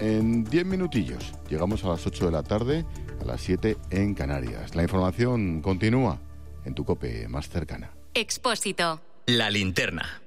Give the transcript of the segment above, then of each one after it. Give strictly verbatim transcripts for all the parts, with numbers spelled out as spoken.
En diez minutillos llegamos a las ocho de la tarde, a las siete en Canarias. La información continúa en tu COPE más cercana. Expósito. La linterna.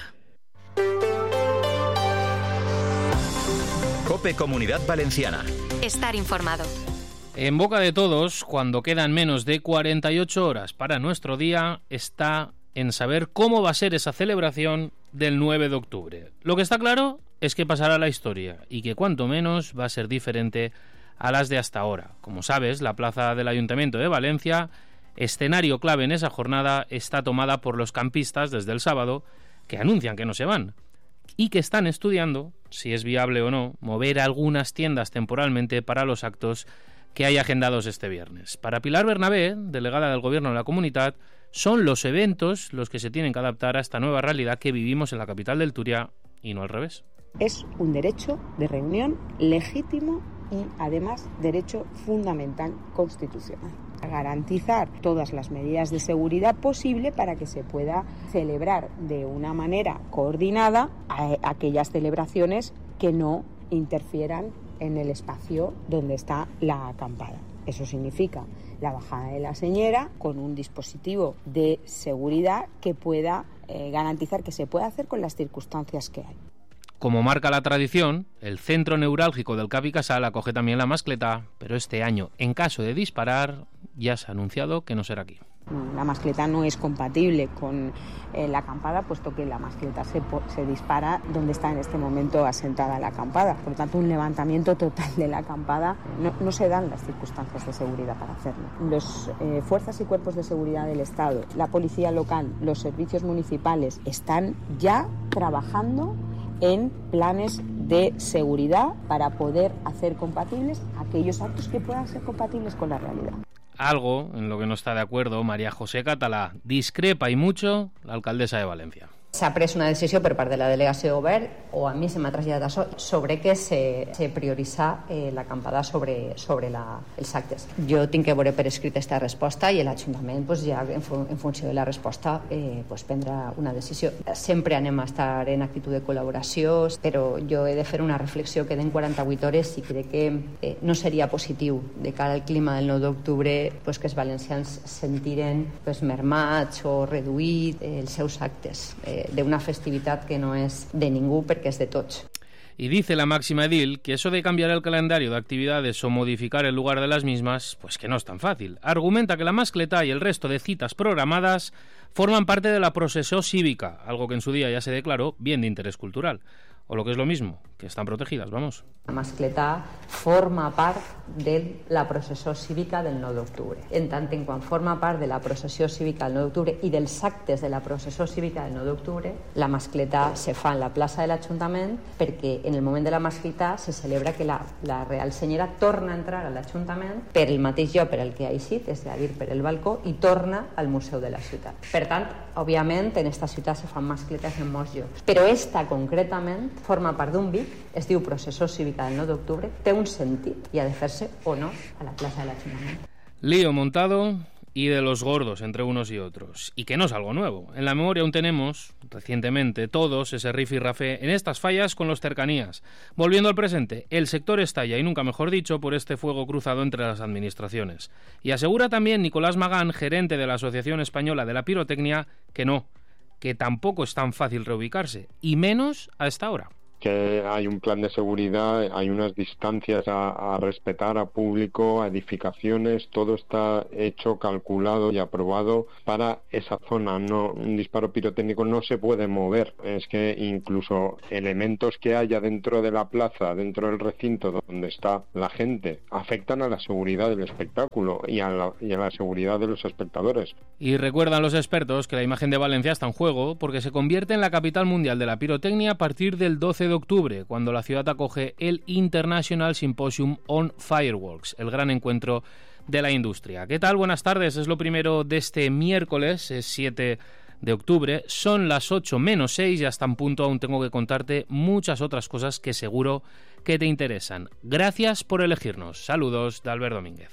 COPE Comunidad Valenciana. Estar informado. En boca de todos, cuando quedan menos de cuarenta y ocho horas para nuestro día, está en saber cómo va a ser esa celebración del nueve de octubre. Lo que está claro es que pasará la historia y que cuanto menos va a ser diferente a las de hasta ahora. Como sabes, la plaza del Ayuntamiento de Valencia, escenario clave en esa jornada, está tomada por los campistas desde el sábado, que anuncian que no se van y que están estudiando, si es viable o no, mover algunas tiendas temporalmente para los actos que hay agendados este viernes. Para Pilar Bernabé, delegada del Gobierno de la Comunidad, son los eventos los que se tienen que adaptar a esta nueva realidad que vivimos en la capital del Turia y no al revés. Es un derecho de reunión legítimo y además derecho fundamental constitucional. Garantizar todas las medidas de seguridad posible para que se pueda celebrar de una manera coordinada a aquellas celebraciones que no interfieran en el espacio donde está la acampada. Eso significa la bajada de la señera con un dispositivo de seguridad que pueda eh, garantizar que se pueda hacer con las circunstancias que hay. Como marca la tradición, el centro neurálgico del Cap i Casal acoge también la mascleta, pero este año, en caso de disparar, ya se ha anunciado que no será aquí. La mascleta no es compatible con eh, la acampada, puesto que la mascleta se, se dispara donde está en este momento asentada la acampada. Por lo tanto, un levantamiento total de la acampada no, no se dan las circunstancias de seguridad para hacerlo. Las eh, fuerzas y cuerpos de seguridad del Estado, la policía local, los servicios municipales están ya trabajando en planes de seguridad para poder hacer compatibles aquellos actos que puedan ser compatibles con la realidad. Algo en lo que no está de acuerdo María José Català. Discrepa y mucho la alcaldesa de Valencia. S'ha pres una decisió per part de la delegació de govern, o a mi se m'ha traslladat això, sobre que se, se prioritzar eh, l'acampada sobre, sobre la, els actes. Jo tinc que veure per escrit aquesta resposta i l'Ajuntament pues, ja en, fu en funció de la resposta eh, pues, prendrà una decisió. Sempre anem a estar en actitud de col·laboració, però jo he de fer una reflexió que den quaranta-vuit hores i crec que eh, no seria positiu de cara al clima del nou d'octubre pues, que els valencians sentiren pues, mermats o reduït eh, els seus actes. Eh, de una festividad que no es de ningú porque es de tots. Y dice la máxima edil que eso de cambiar el calendario de actividades o modificar el lugar de las mismas, pues que no es tan fácil. Argumenta que la mascleta y el resto de citas programadas forman parte de la procesión cívica, algo que en su día ya se declaró bien de interés cultural. O lo que es lo mismo, que están protegidas, vamos. La mascleta forma part de la processió cívica del nou d'octubre. En tant en quan forma part de la processió cívica del nou d'octubre i dels actes de la processió cívica del nou d'octubre, la mascleta se fa en la plaça de l'Ajuntament perquè en el moment de la mascleta se celebra que la, la Real Senyera torna a entrar a l'Ajuntament per el mateix lloc per al que ha eixit, és a dir, per el balcó, i torna al Museu de la Ciutat. Per tant, òbviament, en esta ciutat se fan mascletes en molts llocs. Però esta, concretament, forma part d'un B I C, es diu Processó Cívica del nou d'octubre, té un sentit i ha de fer-se o no a la plaça de l'Ajuntament. Lío montado y de los gordos entre unos y otros. Y que no es algo nuevo. En la memoria aún tenemos, recientemente, todos ese rifirrafe en estas fallas con los cercanías. Volviendo al presente, el sector estalla, y nunca mejor dicho, por este fuego cruzado entre las administraciones. Y asegura también Nicolás Magán, gerente de la Asociación Española de la Pirotecnia, que no, que tampoco es tan fácil reubicarse, y menos a esta hora. Que hay un plan de seguridad, hay unas distancias a, a respetar a público, a edificaciones, todo está hecho, calculado y aprobado para esa zona. No, un disparo pirotécnico no se puede mover. Es que incluso elementos que haya dentro de la plaza, dentro del recinto donde está la gente, afectan a la seguridad del espectáculo y a la, y a la seguridad de los espectadores. Y recuerdan los expertos que la imagen de Valencia está en juego porque se convierte en la capital mundial de la pirotecnia a partir del doce de octubre, cuando la ciudad acoge el International Symposium on Fireworks, el gran encuentro de la industria. ¿Qué tal? Buenas tardes, es lo primero de este miércoles, es siete de octubre, son las ocho menos seis y hasta en punto aún tengo que contarte muchas otras cosas que seguro que te interesan. Gracias por elegirnos. Saludos de Albert Domínguez.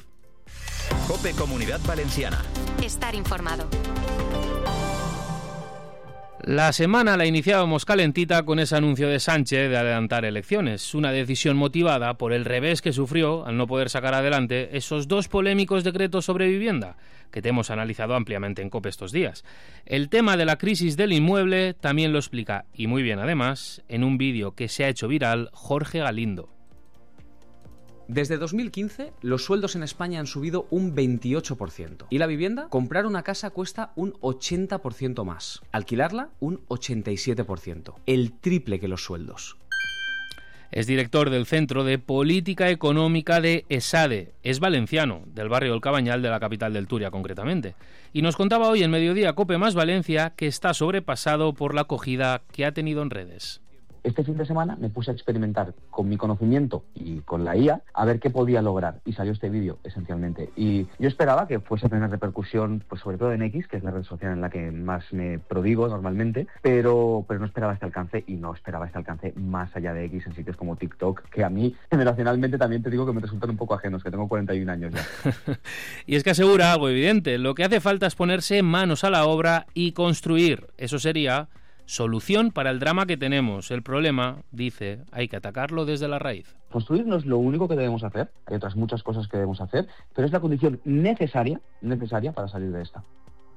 COPE Comunidad Valenciana. Estar informado. La semana la iniciábamos calentita con ese anuncio de Sánchez de adelantar elecciones, una decisión motivada por el revés que sufrió al no poder sacar adelante esos dos polémicos decretos sobre vivienda que te hemos analizado ampliamente en COPE estos días. El tema de la crisis del inmueble también lo explica, y muy bien además, en un vídeo que se ha hecho viral Jorge Galindo. Desde dos mil quince, los sueldos en España han subido un veintiocho por ciento. Y la vivienda, comprar una casa cuesta un ochenta por ciento más. Alquilarla, un ochenta y siete por ciento. El triple que los sueldos. Es director del Centro de Política Económica de ESADE. Es valenciano, del barrio del Cabañal de la capital del Turia concretamente. Y nos contaba hoy en Mediodía COPE más Valencia que está sobrepasado por la acogida que ha tenido en redes. Este fin de semana me puse a experimentar con mi conocimiento y con la I A a ver qué podía lograr, y salió este vídeo esencialmente. Y yo esperaba que fuese a tener repercusión, pues sobre todo en X, que es la red social en la que más me prodigo normalmente, pero, pero no esperaba este alcance, y no esperaba este alcance más allá de X en sitios como TikTok, que a mí generacionalmente también te digo que me resultan un poco ajenos, que tengo cuarenta y un años ya. Y es que asegura algo evidente, lo que hace falta es ponerse manos a la obra y construir. Eso sería solución para el drama que tenemos. El problema, dice, hay que atacarlo desde la raíz. Construir no es lo único que debemos hacer, hay otras muchas cosas que debemos hacer, pero es la condición necesaria, necesaria para salir de esta.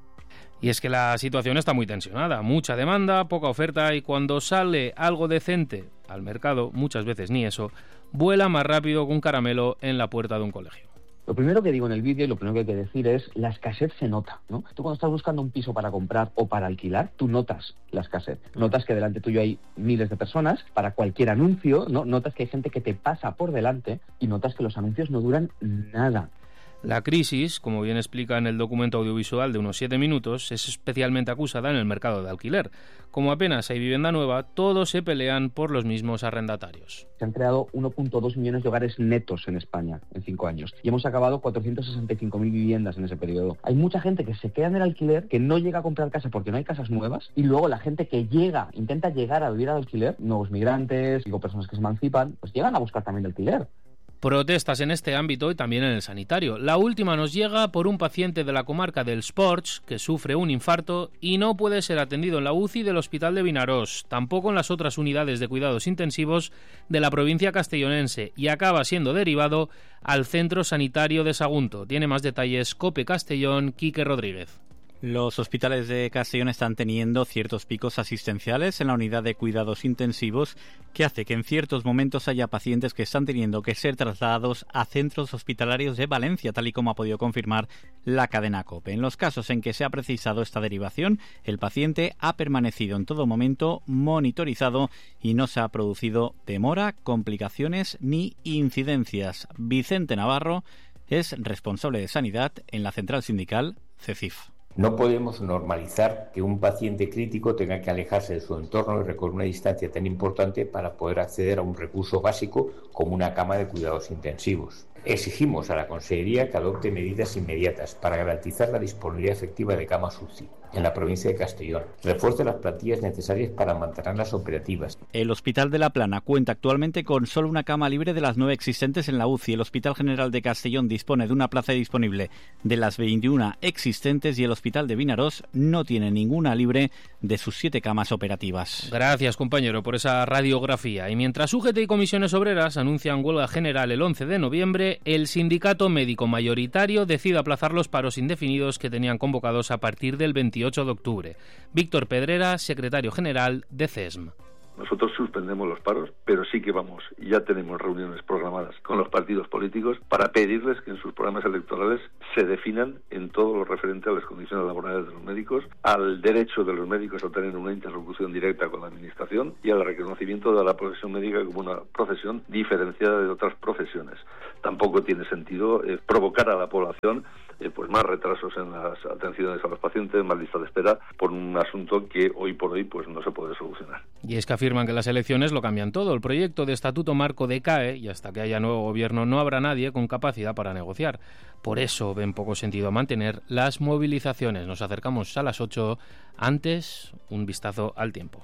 Y es que la situación está muy tensionada, mucha demanda, poca oferta, y cuando sale algo decente al mercado, muchas veces ni eso, vuela más rápido que un caramelo en la puerta de un colegio. Lo primero que digo en el vídeo y lo primero que hay que decir es la escasez se nota, ¿no? Tú cuando estás buscando un piso para comprar o para alquilar, tú notas la escasez. Notas que delante tuyo hay miles de personas para cualquier anuncio, ¿no? Notas que hay gente que te pasa por delante y notas que los anuncios no duran nada. La crisis, como bien explica en el documento audiovisual de unos siete minutos, es especialmente acusada en el mercado de alquiler. Como apenas hay vivienda nueva, todos se pelean por los mismos arrendatarios. Se han creado uno punto dos millones de hogares netos en España en cinco años y hemos acabado cuatrocientas sesenta y cinco mil viviendas en ese periodo. Hay mucha gente que se queda en el alquiler, que no llega a comprar casa porque no hay casas nuevas, y luego la gente que llega, intenta llegar a vivir al alquiler, nuevos migrantes, digo, personas que se emancipan, pues llegan a buscar también el alquiler. Protestas en este ámbito y también en el sanitario. La última nos llega por un paciente de la comarca del Sports que sufre un infarto y no puede ser atendido en la U C I del Hospital de Vinaròs, tampoco en las otras unidades de cuidados intensivos de la provincia castellonense, y acaba siendo derivado al Centro Sanitario de Sagunto. Tiene más detalles COPE Castellón, Quique Rodríguez. Los hospitales de Castellón están teniendo ciertos picos asistenciales en la unidad de cuidados intensivos que hace que en ciertos momentos haya pacientes que están teniendo que ser trasladados a centros hospitalarios de Valencia, tal y como ha podido confirmar la cadena COPE. En los casos en que se ha precisado esta derivación, el paciente ha permanecido en todo momento monitorizado y no se ha producido demora, complicaciones ni incidencias. Vicente Navarro es responsable de sanidad en la central sindical CECIF. No podemos normalizar que un paciente crítico tenga que alejarse de su entorno y recorrer una distancia tan importante para poder acceder a un recurso básico como una cama de cuidados intensivos. Exigimos a la Consejería que adopte medidas inmediatas para garantizar la disponibilidad efectiva de camas U C I en la provincia de Castellón. Refuerce las plantillas necesarias para mantenerlas operativas. El Hospital de la Plana cuenta actualmente con solo una cama libre de las nueve existentes en la U C I. El Hospital General de Castellón dispone de una plaza disponible de las veintiuna existentes y el Hospital de Vinaròs no tiene ninguna libre de sus siete camas operativas. Gracias, compañero, por esa radiografía. Y mientras U G T y Comisiones Obreras anuncian huelga general el once de noviembre, el sindicato médico mayoritario decide aplazar los paros indefinidos que tenían convocados a partir del veintiocho de octubre. Víctor Pedrera, secretario general de C E S M. Nosotros suspendemos los paros, pero sí que vamos, ya tenemos reuniones programadas con los partidos políticos para pedirles que en sus programas electorales se definan en todo lo referente a las condiciones laborales de los médicos, al derecho de los médicos a tener una interlocución directa con la administración y al reconocimiento de la profesión médica como una profesión diferenciada de otras profesiones. Tampoco tiene sentido eh, provocar a la población eh, pues más retrasos en las atenciones a los pacientes, más listas de espera, por un asunto que hoy por hoy pues no se puede solucionar. Y es que afirman que las elecciones lo cambian todo. El proyecto de estatuto marco decae y hasta que haya nuevo gobierno no habrá nadie con capacidad para negociar. Por eso ven poco sentido mantener las movilizaciones. Nos acercamos a las ocho. Antes, un vistazo al tiempo.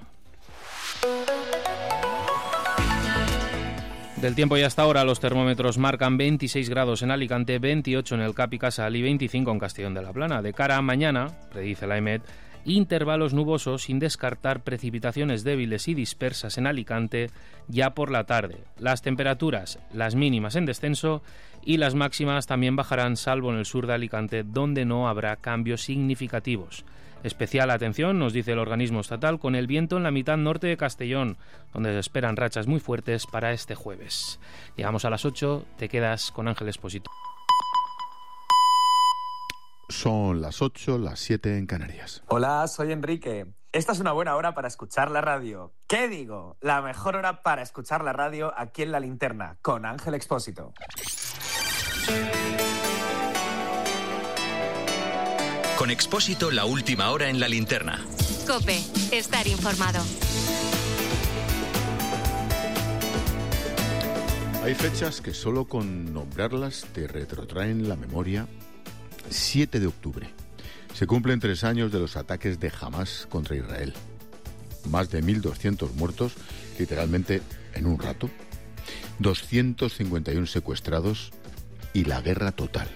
Del tiempo y hasta ahora los termómetros marcan veintiséis grados en Alicante, veintiocho en el Cap y Casal y veinticinco en Castellón de la Plana. De cara a mañana, predice la EMET, intervalos nubosos sin descartar precipitaciones débiles y dispersas en Alicante ya por la tarde. Las temperaturas, las mínimas en descenso y las máximas también bajarán, salvo en el sur de Alicante, donde no habrá cambios significativos. Especial atención, nos dice el organismo estatal, con el viento en la mitad norte de Castellón, donde se esperan rachas muy fuertes para este jueves. Llegamos a las ocho, te quedas con Ángel Expósito. Son las ocho, las siete en Canarias. Hola, soy Enrique. Esta es una buena hora para escuchar la radio. ¿Qué digo? La mejor hora para escuchar la radio aquí en La Linterna, con Ángel Expósito. Con Expósito, la última hora en La Linterna. COPE, estar informado. Hay fechas que solo con nombrarlas te retrotraen la memoria. siete de octubre. Se cumplen tres años de los ataques de Hamás contra Israel. Más de mil doscientos muertos, literalmente en un rato. doscientos cincuenta y uno secuestrados y la guerra total.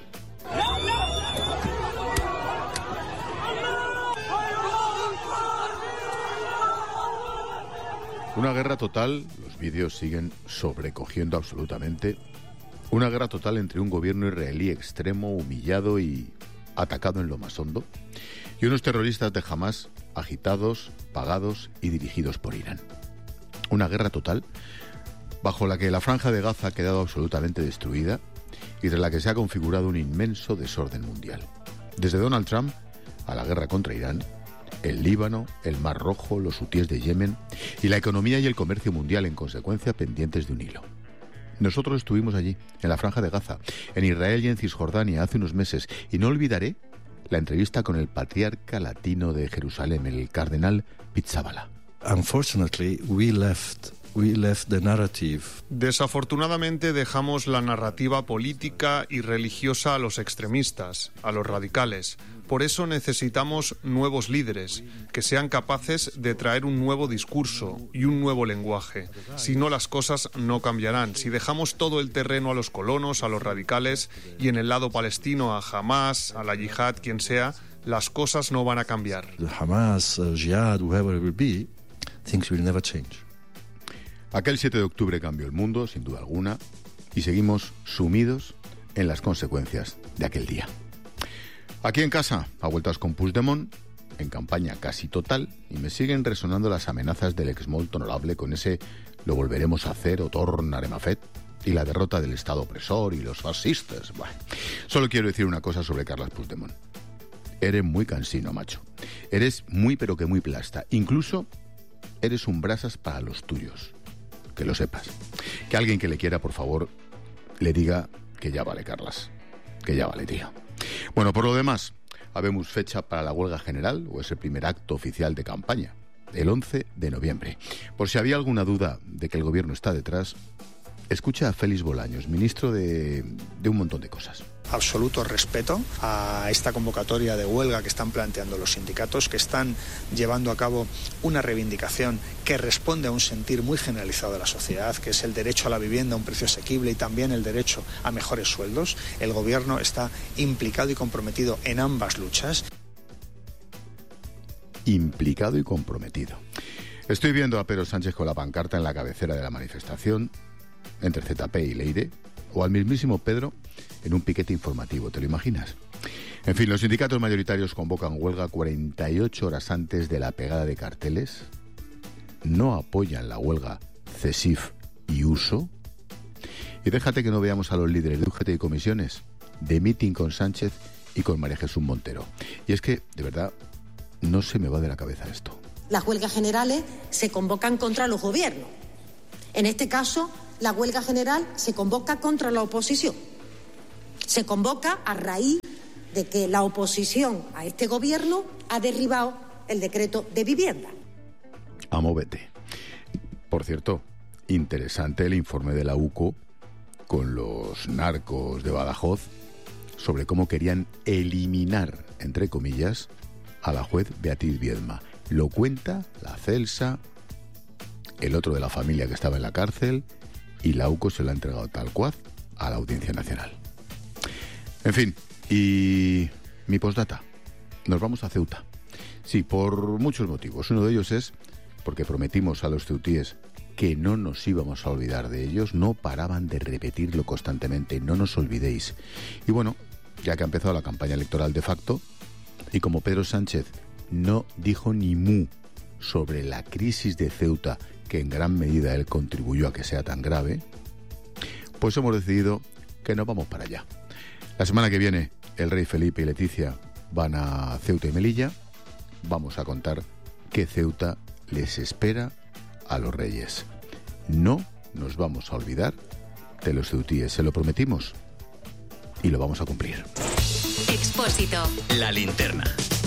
Una guerra total, los vídeos siguen sobrecogiendo absolutamente. Una guerra total entre un gobierno israelí extremo, humillado y atacado en lo más hondo, y unos terroristas de Hamás agitados, pagados y dirigidos por Irán. Una guerra total bajo la que la franja de Gaza ha quedado absolutamente destruida y de la que se ha configurado un inmenso desorden mundial. Desde Donald Trump a la guerra contra Irán, el Líbano, el Mar Rojo, los hutíes de Yemen y la economía y el comercio mundial en consecuencia pendientes de un hilo. Nosotros estuvimos allí, en la Franja de Gaza, en Israel y en Cisjordania hace unos meses, y no olvidaré la entrevista con el patriarca latino de Jerusalén, el cardenal Pizzaballa. Unfortunately, we left We left the narrative. Desafortunadamente dejamos la narrativa política y religiosa a los extremistas, a los radicales. Por eso necesitamos nuevos líderes, que sean capaces de traer un nuevo discurso y un nuevo lenguaje. Si no, las cosas no cambiarán. Si dejamos todo el terreno a los colonos, a los radicales, y en el lado palestino a Hamás, a la yihad, quien sea, las cosas no van a cambiar. The Hamas, uh, Jihad, whoever it will be, things will never change. Aquel siete de octubre cambió el mundo, sin duda alguna, y seguimos sumidos en las consecuencias de aquel día. Aquí en casa, a vueltas con Puigdemont, en campaña casi total, y me siguen resonando las amenazas del ex molt honorable con ese «lo volveremos a hacer» o «tornarem a fet», y la derrota del Estado opresor y los fascistas. Bueno, solo quiero decir una cosa sobre Carles Puigdemont. Eres muy cansino, macho. Eres muy pero que muy plasta. Incluso eres un brasas para los tuyos. Que lo sepas. Que alguien que le quiera, por favor, le diga que ya vale, Carlas. Que ya vale, tío. Bueno, por lo demás, habemos fecha para la huelga general, o ese primer acto oficial de campaña, el once de noviembre. Por si había alguna duda de que el gobierno está detrás, escucha a Félix Bolaños, ministro de, de un montón de cosas. Absoluto respeto a esta convocatoria de huelga que están planteando los sindicatos, que están llevando a cabo una reivindicación que responde a un sentir muy generalizado de la sociedad, que es el derecho a la vivienda a un precio asequible y también el derecho a mejores sueldos. El gobierno está implicado y comprometido en ambas luchas. Implicado y comprometido. Estoy viendo a Pedro Sánchez con la pancarta en la cabecera de la manifestación, entre Z P y Leire, o al mismísimo Pedro en un piquete informativo, ¿te lo imaginas? En fin, los sindicatos mayoritarios convocan huelga cuarenta y ocho horas antes de la pegada de carteles. No apoyan la huelga CESIF y USO. Y déjate que no veamos a los líderes de U G T y comisiones de meeting con Sánchez y con María Jesús Montero. Y es que, de verdad, no se me va de la cabeza esto. Las huelgas generales se convocan contra los gobiernos. En este caso, la huelga general se convoca contra la oposición. Se convoca a raíz de que la oposición a este gobierno ha derribado el decreto de vivienda. Amóvete. Por cierto, interesante el informe de la U C O con los narcos de Badajoz sobre cómo querían eliminar, entre comillas, a la juez Beatriz Viedma. Lo cuenta la Celsa, el otro de la familia que estaba en la cárcel, y la U C O se lo ha entregado tal cual a la Audiencia Nacional. En fin, y mi postdata. Nos vamos a Ceuta. Sí, por muchos motivos. Uno de ellos es porque prometimos a los ceutíes que no nos íbamos a olvidar de ellos. No paraban de repetirlo constantemente, no nos olvidéis. Y bueno, ya que ha empezado la campaña electoral de facto, y como Pedro Sánchez no dijo ni mu sobre la crisis de Ceuta, que en gran medida él contribuyó a que sea tan grave, pues hemos decidido que nos vamos para allá. La semana que viene el rey Felipe y Leticia van a Ceuta y Melilla. Vamos a contar qué Ceuta les espera a los reyes. No nos vamos a olvidar de los ceutíes, se lo prometimos y lo vamos a cumplir. Expósito. La linterna.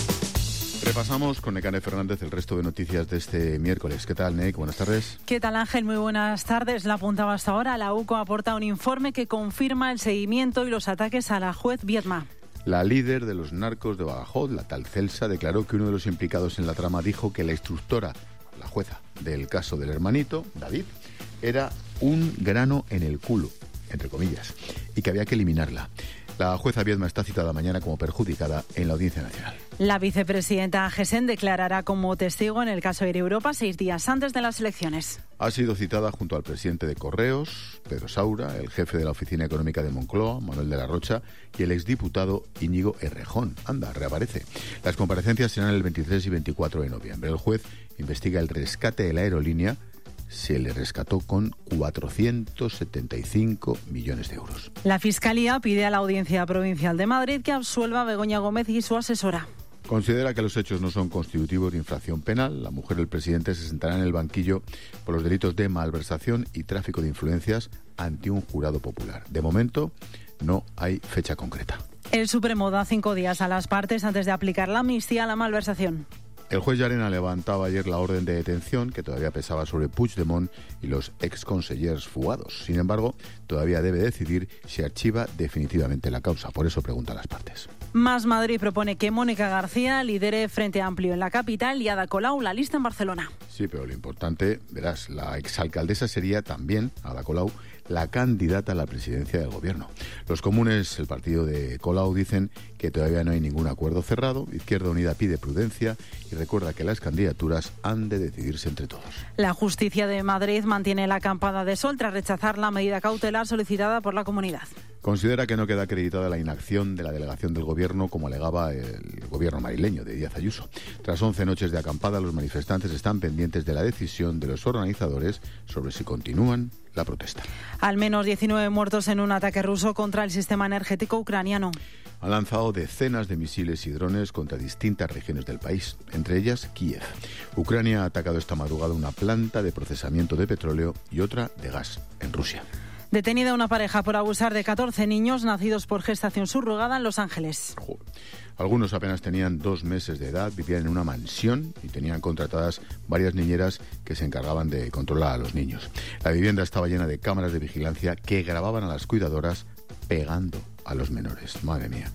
Repasamos con Nekane Fernández el resto de noticias de este miércoles. ¿Qué tal, Nek? Buenas tardes. ¿Qué tal, Ángel? Muy buenas tardes. La apuntaba hasta ahora. La U C O aporta un informe que confirma el seguimiento y los ataques a la juez Viedma. La líder de los narcos de Badajoz, la tal Celsa, declaró que uno de los implicados en la trama dijo que la instructora, la jueza del caso del hermanito, David, era un grano en el culo, entre comillas, y que había que eliminarla. La jueza Viedma está citada mañana como perjudicada en la Audiencia Nacional. La vicepresidenta Gesen declarará como testigo en el caso Air Europa seis días antes de las elecciones. Ha sido citada junto al presidente de Correos, Pedro Saura, el jefe de la Oficina Económica de Moncloa, Manuel de la Rocha, y el exdiputado Íñigo Errejón. Anda, reaparece. Las comparecencias serán el veintitrés y veinticuatro de noviembre. El juez investiga el rescate de la aerolínea. Se le rescató con cuatrocientos setenta y cinco millones de euros. La Fiscalía pide a la Audiencia Provincial de Madrid que absuelva a Begoña Gómez y su asesora. Considera que los hechos no son constitutivos de infracción penal. La mujer del presidente se sentará en el banquillo por los delitos de malversación y tráfico de influencias ante un jurado popular. De momento, no hay fecha concreta. El Supremo da cinco días a las partes antes de aplicar la amnistía a la malversación. El juez Llarena levantaba ayer la orden de detención que todavía pesaba sobre Puigdemont y los exconsellers fugados. Sin embargo, todavía debe decidir si archiva definitivamente la causa. Por eso pregunta a las partes. Más Madrid propone que Mónica García lidere Frente Amplio en la capital y Ada Colau la lista en Barcelona. Sí, pero lo importante, verás, la exalcaldesa sería también, Ada Colau, la candidata a la presidencia del gobierno. Los comunes, el partido de Colau, dicen que todavía no hay ningún acuerdo cerrado. Izquierda Unida pide prudencia y recuerda que las candidaturas han de decidirse entre todos. La justicia de Madrid mantiene la acampada de sol tras rechazar la medida cautelar solicitada por la comunidad. Considera que no queda acreditada la inacción de la delegación del gobierno, como alegaba el gobierno madrileño de Díaz Ayuso. Tras once noches de acampada, los manifestantes están pendientes de la decisión de los organizadores sobre si continúan la protesta. Al menos diecinueve muertos en un ataque ruso contra el sistema energético ucraniano. Han lanzado decenas de misiles y drones contra distintas regiones del país, entre ellas Kiev. Ucrania ha atacado esta madrugada una planta de procesamiento de petróleo y otra de gas en Rusia. Detenida una pareja por abusar de catorce niños nacidos por gestación subrogada en Los Ángeles. Algunos apenas tenían dos meses de edad, vivían en una mansión y tenían contratadas varias niñeras que se encargaban de controlar a los niños. La vivienda estaba llena de cámaras de vigilancia que grababan a las cuidadoras pegando a los menores. Madre mía.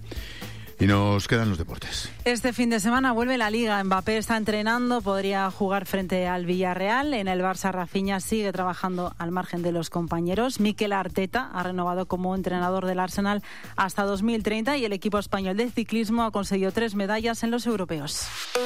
Y nos quedan los deportes. Este fin de semana vuelve la Liga. Mbappé está entrenando, podría jugar frente al Villarreal. En el Barça, Rafinha sigue trabajando al margen de los compañeros. Mikel Arteta ha renovado como entrenador del Arsenal hasta dos mil treinta y el equipo español de ciclismo ha conseguido tres medallas en los europeos.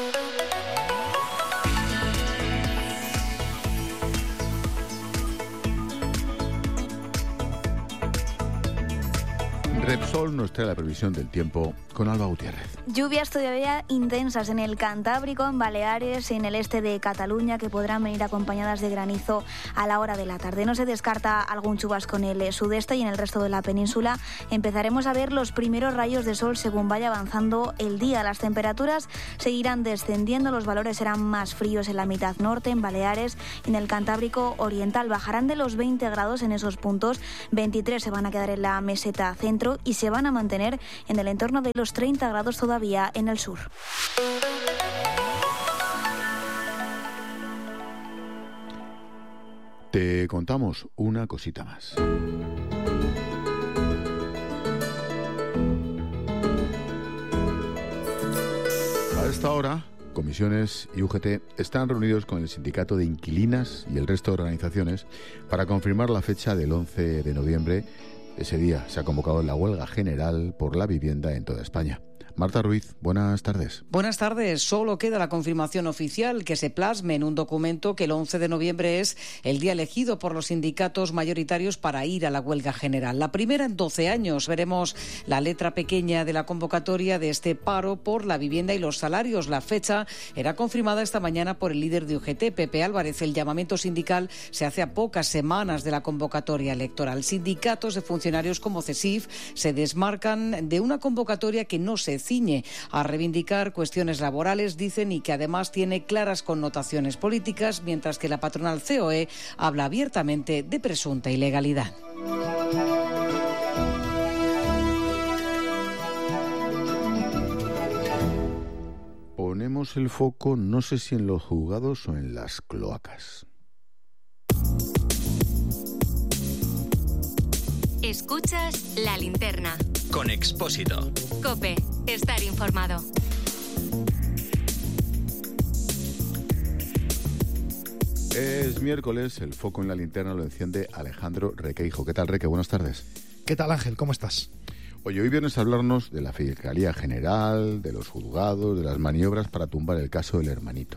Repsol nos trae la previsión del tiempo con Alba Gutiérrez. Lluvias todavía intensas en el Cantábrico, en Baleares, en el este de Cataluña, que podrán venir acompañadas de granizo a la hora de la tarde. No se descarta algún chubasco en el sudeste y en el resto de la península. Empezaremos a ver los primeros rayos de sol según vaya avanzando el día. Las temperaturas seguirán descendiendo, los valores serán más fríos en la mitad norte, en Baleares, en el Cantábrico oriental. Bajarán de los veinte grados en esos puntos, veintitrés se van a quedar en la meseta centro y se van a mantener en el entorno de los treinta grados todavía en el sur. Te contamos una cosita más. A esta hora, Comisiones y U G T están reunidos con el Sindicato de Inquilinas y el resto de organizaciones para confirmar la fecha del once de noviembre. Ese día se ha convocado la huelga general por la vivienda en toda España. Marta Ruiz, buenas tardes. Buenas tardes. Solo queda la confirmación oficial que se plasme en un documento que el once de noviembre es el día elegido por los sindicatos mayoritarios para ir a la huelga general. La primera en doce años. Veremos la letra pequeña de la convocatoria de este paro por la vivienda y los salarios. La fecha era confirmada esta mañana por el líder de U G T, Pepe Álvarez. El llamamiento sindical se hace a pocas semanas de la convocatoria electoral. Sindicatos de funcionarios como CESIF se desmarcan de una convocatoria que no se ciñe a reivindicar cuestiones laborales, dicen, y que además tiene claras connotaciones políticas, mientras que la patronal C O E habla abiertamente de presunta ilegalidad. Ponemos el foco, no sé si en los juzgados o en las cloacas. Escuchas La Linterna. Con Expósito. COPE. Estar informado. Es miércoles, el foco en La Linterna lo enciende Alejandro Requeijo. ¿Qué tal, Reque? Buenas tardes. ¿Qué tal, Ángel? ¿Cómo estás? Oye, hoy vienes a hablarnos de la Fiscalía General, de los juzgados, de las maniobras para tumbar el caso del hermanito.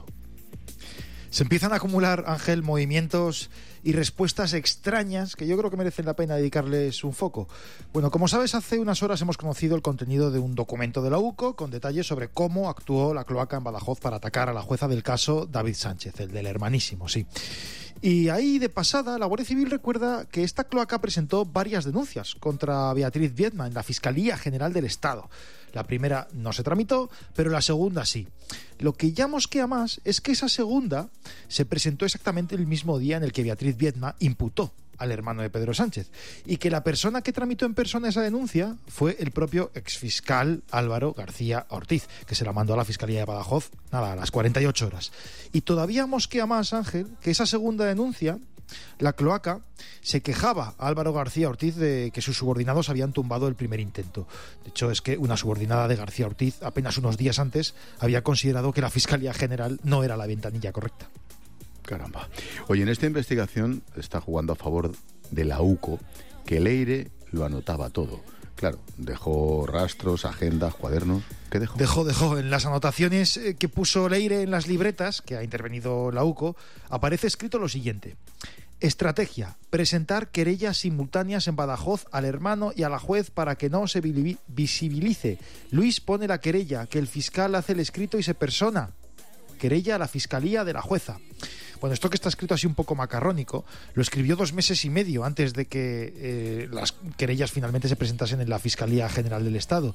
Se empiezan a acumular, Ángel, movimientos y respuestas extrañas que yo creo que merecen la pena dedicarles un foco. Bueno, como sabes, hace unas horas hemos conocido el contenido de un documento de la U C O con detalles sobre cómo actuó la cloaca en Badajoz para atacar a la jueza del caso, David Sánchez, el del hermanísimo, sí. Y ahí, de pasada, la Guardia Civil recuerda que esta cloaca presentó varias denuncias contra Beatriz Viedma en la Fiscalía General del Estado. La primera no se tramitó, pero la segunda sí. Lo que ya mosquea más es que esa segunda se presentó exactamente el mismo día en el que Beatriz Viedma imputó al hermano de Pedro Sánchez, y que la persona que tramitó en persona esa denuncia fue el propio exfiscal Álvaro García Ortiz, que se la mandó a la Fiscalía de Badajoz, nada, a las cuarenta y ocho horas. Y todavía mosquea más, Ángel, que esa segunda denuncia, la cloaca, se quejaba a Álvaro García Ortiz de que sus subordinados habían tumbado el primer intento. De hecho, es que una subordinada de García Ortiz, apenas unos días antes, había considerado que la Fiscalía General no era la ventanilla correcta. Caramba. Oye, en esta investigación está jugando a favor de la U C O, que Leire lo anotaba todo. Claro, dejó rastros, agendas, cuadernos. ¿Qué dejó? Dejó, dejó. En las anotaciones que puso Leire en las libretas, que ha intervenido la U C O, aparece escrito lo siguiente. Estrategia: presentar querellas simultáneas en Badajoz al hermano y a la juez para que no se visibilice. Luis pone la querella, que el fiscal hace el escrito y se persona. Querella a la Fiscalía de la jueza. Bueno, esto que está escrito así un poco macarrónico, lo escribió dos meses y medio antes de que eh, las querellas finalmente se presentasen en la Fiscalía General del Estado.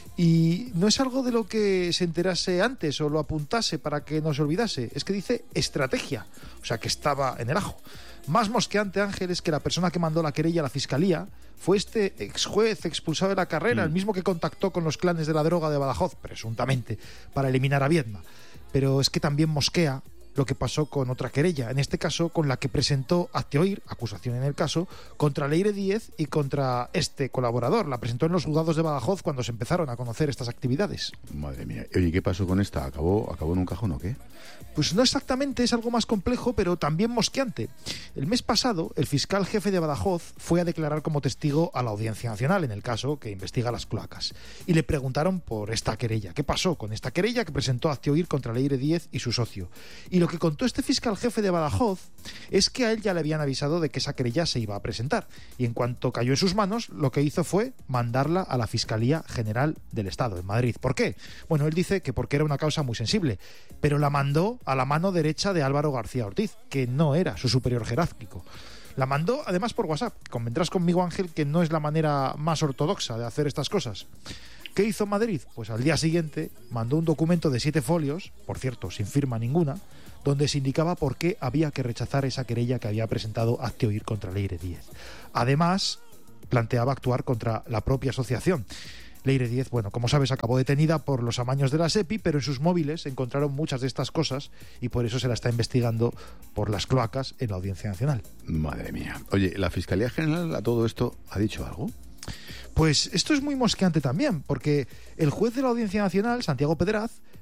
Y no es algo de lo que se enterase antes o lo apuntase para que no se olvidase, es que dice estrategia, o sea que estaba en el ajo. Más mosqueante, Ángel, es que la persona que mandó la querella a la Fiscalía fue este ex juez expulsado de la carrera, mm. el mismo que contactó con los clanes de la droga de Badajoz, presuntamente, para eliminar a Viedma. Pero es que también mosquea lo que pasó con otra querella, en este caso con la que presentó Hazteoír, acusación en el caso, contra Leire Díez y contra este colaborador. La presentó en los juzgados de Badajoz cuando se empezaron a conocer estas actividades. Madre mía. Oye, ¿qué pasó con esta? ¿Acabó, acabó en un cajón o qué? Pues no exactamente, es algo más complejo, pero también mosqueante. El mes pasado, el fiscal jefe de Badajoz fue a declarar como testigo a la Audiencia Nacional en el caso que investiga las cloacas. Y le preguntaron por esta querella. ¿Qué pasó con esta querella que presentó Hazteoír contra Leire Díez y su socio? Y lo que contó este fiscal jefe de Badajoz es que a él ya le habían avisado de que esa querella se iba a presentar. Y en cuanto cayó en sus manos, lo que hizo fue mandarla a la Fiscalía General del Estado, en Madrid. ¿Por qué? Bueno, él dice que porque era una causa muy sensible, pero la mandó a la mano derecha de Álvaro García Ortiz, que no era su superior jerárquico. La mandó además por WhatsApp. Convendrás conmigo, Ángel, que no es la manera más ortodoxa de hacer estas cosas. ¿Qué hizo Madrid? Pues al día siguiente mandó un documento de siete folios, por cierto, sin firma ninguna, donde se indicaba por qué había que rechazar esa querella que había presentado Hazteoír contra Leire Díez. Además, planteaba actuar contra la propia asociación. Leire Díez, bueno, como sabes, acabó detenida por los amaños de la SEPI, pero en sus móviles encontraron muchas de estas cosas y por eso se la está investigando por las cloacas en la Audiencia Nacional. Madre mía. Oye, ¿la Fiscalía General a todo esto ha dicho algo? Pues esto es muy mosqueante también, porque el juez de la Audiencia Nacional, Santiago Pedraz,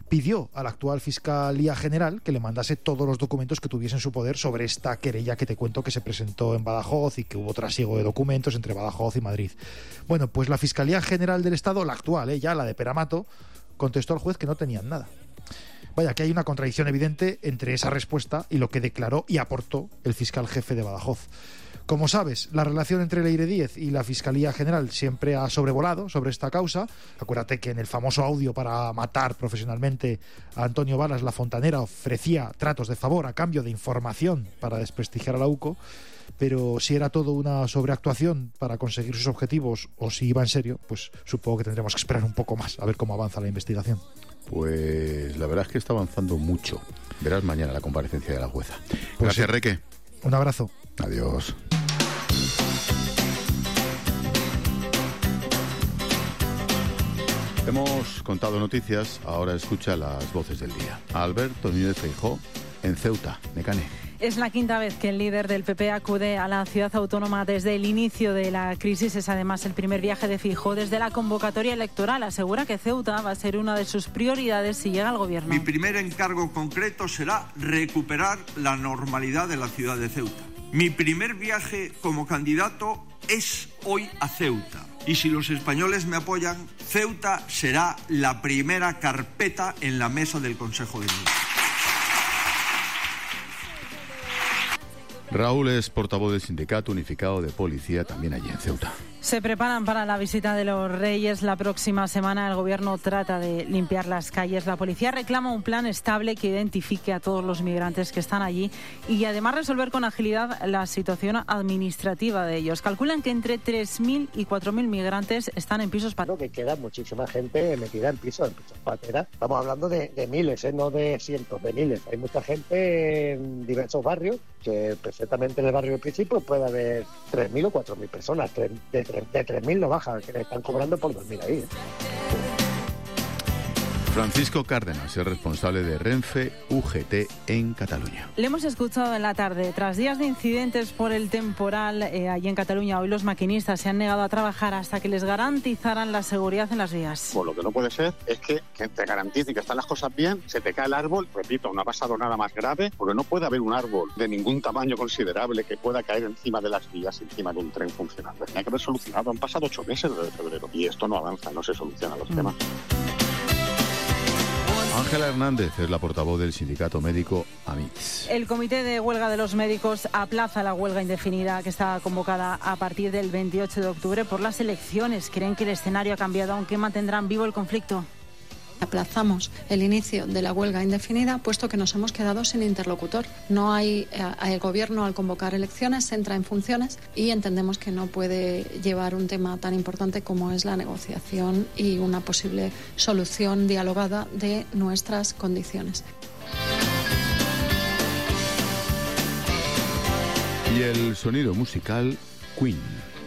pidió a la actual Fiscalía General que le mandase todos los documentos que tuviese en su poder sobre esta querella que te cuento que se presentó en Badajoz y que hubo trasiego de documentos entre Badajoz y Madrid. Bueno, pues la Fiscalía General del Estado, la actual, ¿eh? ya la de Peramato, contestó al juez que no tenían nada. Vaya, que hay una contradicción evidente entre esa respuesta y lo que declaró y aportó el fiscal jefe de Badajoz. Como sabes, la relación entre Leire Díez y la Fiscalía General siempre ha sobrevolado sobre esta causa. Acuérdate que en el famoso audio para matar profesionalmente a Antonio Varas, la fontanera ofrecía tratos de favor a cambio de información para desprestigiar a la U C O, pero si era todo una sobreactuación para conseguir sus objetivos o si iba en serio, pues supongo que tendremos que esperar un poco más a ver cómo avanza la investigación. Pues la verdad es que está avanzando mucho. Verás mañana la comparecencia de la jueza. Pues gracias, sí. Reque. Un abrazo. Adiós. Hemos contado noticias, ahora escucha las voces del día. Alberto Núñez Feijóo en Ceuta, Mecane. Es la quinta vez que el líder del P P acude a la ciudad autónoma desde el inicio de la crisis. Es además el primer viaje de Feijóo desde la convocatoria electoral. Asegura que Ceuta va a ser una de sus prioridades si llega al gobierno. Mi primer encargo concreto será recuperar la normalidad de la ciudad de Ceuta. Mi primer viaje como candidato es hoy a Ceuta. Y si los españoles me apoyan, Ceuta será la primera carpeta en la mesa del Consejo de Ministros. Raúl es portavoz del Sindicato Unificado de Policía, también allí en Ceuta. Se preparan para la visita de los Reyes la próxima semana. El gobierno trata de limpiar las calles. La policía reclama un plan estable que identifique a todos los migrantes que están allí y además resolver con agilidad la situación administrativa de ellos. Calculan que entre tres mil y cuatro mil migrantes están en pisos pateras. Que queda muchísima gente metida en pisos, en pisos pateras. Estamos hablando de, de miles, ¿eh? No de cientos, de miles. Hay mucha gente en diversos barrios, que perfectamente en el barrio del principio puede haber tres mil o cuatro mil personas, de de tres mil no baja, que le están cobrando por dormir ahí. Francisco Cárdenas es responsable de Renfe U G T en Cataluña. Le hemos escuchado en la tarde. Tras días de incidentes por el temporal eh, allí en Cataluña, hoy los maquinistas se han negado a trabajar hasta que les garantizaran la seguridad en las vías. Pues lo que no puede ser es que, que te garanticen que están las cosas bien, se te cae el árbol, repito, no ha pasado nada más grave, porque no puede haber un árbol de ningún tamaño considerable que pueda caer encima de las vías, encima de un tren funcionando. Tenía que haber solucionado, han pasado ocho meses desde febrero y esto no avanza, no se solucionan los mm. temas. Ángela Hernández es la portavoz del sindicato médico AMITS. El comité de huelga de los médicos aplaza la huelga indefinida que está convocada a partir del veintiocho de octubre por las elecciones. Creen que el escenario ha cambiado, aunque mantendrán vivo el conflicto. Aplazamos el inicio de la huelga indefinida, puesto que nos hemos quedado sin interlocutor. No hay, eh, el gobierno al convocar elecciones entra en funciones y entendemos que no puede llevar un tema tan importante como es la negociación y una posible solución dialogada de nuestras condiciones. Y el sonido musical Queen.